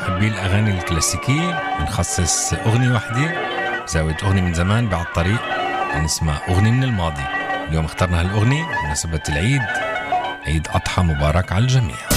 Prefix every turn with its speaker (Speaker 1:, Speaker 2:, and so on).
Speaker 1: محبي الأغاني الكلاسيكية بنخصص أغنية واحدة، زاوية أغنية من زمان بعد الطريق، اسمها أغنية من الماضي. اليوم اخترنا هالأغنية بمناسبة العيد، عيد أضحى مبارك على الجميع.